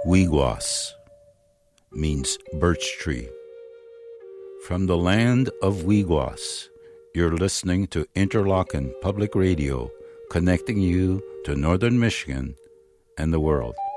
Weeguas means birch tree. From the land of Weeguas, you're listening to Interlochen Public Radio, connecting you to Northern Michigan and the world.